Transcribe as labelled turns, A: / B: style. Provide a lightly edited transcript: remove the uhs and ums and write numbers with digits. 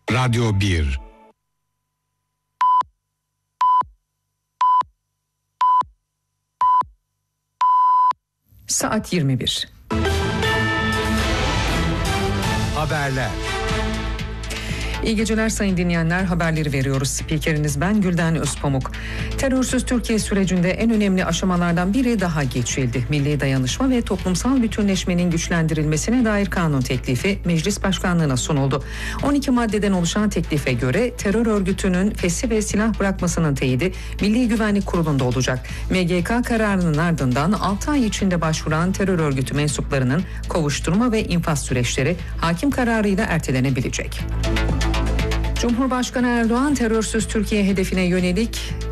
A: Radyo 1.
B: Saat 21.
A: Haberler.
B: İyi geceler sayın dinleyenler, haberleri veriyoruz. Spikeriniz ben Gülden Özpamuk. Terörsüz Türkiye sürecinde en önemli aşamalardan biri daha geçildi. Milli dayanışma ve toplumsal bütünleşmenin güçlendirilmesine dair kanun teklifi Meclis Başkanlığı'na sunuldu. 12 maddeden oluşan teklife göre terör örgütünün fesih ve silah bırakmasının teyidi Milli Güvenlik Kurulu'nda olacak. MGK kararının ardından 6 ay içinde başvuran terör örgütü mensuplarının kovuşturma ve infaz süreçleri hakim kararıyla ertelenebilecek. Cumhurbaşkanı Erdoğan terörsüz Türkiye hedefine yönelik